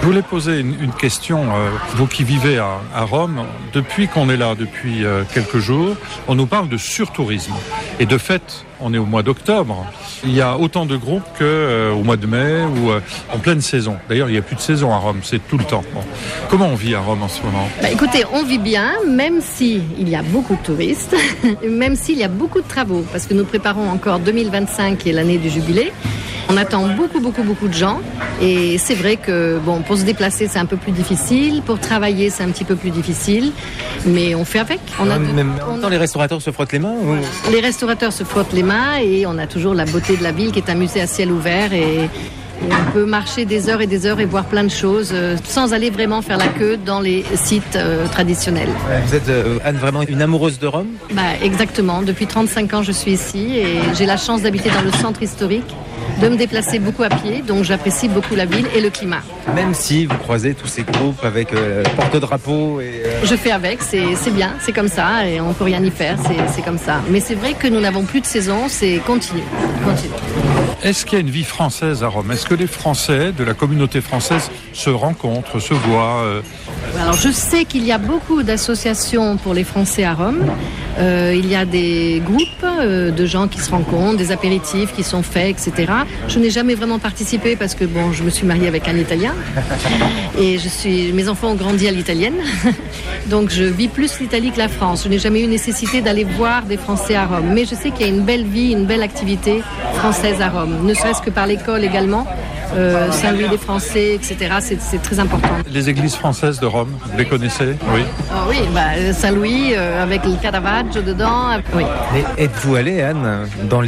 voulais poser une question, vous qui vivez à Rome, depuis qu'on est là, depuis quelques jours, on nous parle de surtourisme. Et de fait, on est au mois d'octobre, il y a autant de groupes qu'au mois de mai ou en pleine saison. D'ailleurs, il n'y a plus de saison à Rome, c'est tout le temps. Bon. Comment on vit à Rome en ce moment ? Écoutez, on vit bien, même s'il y a beaucoup de touristes, même s'il y a beaucoup de travaux, parce que nous préparons encore 2025, qui est l'année du jubilé. On attend beaucoup de gens et c'est vrai que pour se déplacer c'est un peu plus difficile, pour travailler c'est un petit peu plus difficile, mais on fait avec. Même temps, les restaurateurs se frottent les mains ou... Les restaurateurs se frottent les mains et on a toujours la beauté de la ville qui est un musée à ciel ouvert et on peut marcher des heures et voir plein de choses sans aller vraiment faire la queue dans les sites traditionnels. Vous êtes, Anne, vraiment une amoureuse de Rome ? Exactement. Depuis 35 ans, je suis ici et j'ai la chance d'habiter dans le centre historique, de me déplacer beaucoup à pied, donc j'apprécie beaucoup la ville et le climat. Même si vous croisez tous ces groupes avec porte-drapeau et... Je fais avec, c'est bien, c'est comme ça et on peut rien y faire, c'est comme ça. Mais c'est vrai que nous n'avons plus de saison, c'est continu. Est-ce qu'il y a une vie française à Rome ? Est-ce que les Français de la communauté française se rencontrent, se voient Alors je sais qu'il y a beaucoup d'associations pour les Français à Rome. Il y a des groupes de gens qui se rencontrent, des apéritifs qui sont faits, etc. Je n'ai jamais vraiment participé parce que je me suis mariée avec un Italien et mes enfants ont grandi à l'italienne. Donc je vis plus l'Italie que la France. Je n'ai jamais eu nécessité d'aller voir des Français à Rome. Mais je sais qu'il y a une belle vie, une belle activité française à Rome. Ne serait-ce que par l'école également. Saint-Louis des Français, etc. C'est très important. Les églises françaises de Rome, vous les connaissez ? Oui. Oui, Saint-Louis avec le Caravaggio dedans. Oui. Mais êtes-vous allée, Anne, dans